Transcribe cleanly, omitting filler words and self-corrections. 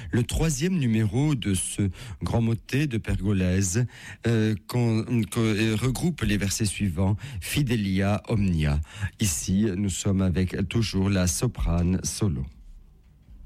le troisième numéro de ce grand motet de Pergolèse regroupe les versets suivants, Fidelia Omnia. Ici, nous sommes avec toujours la soprane solo.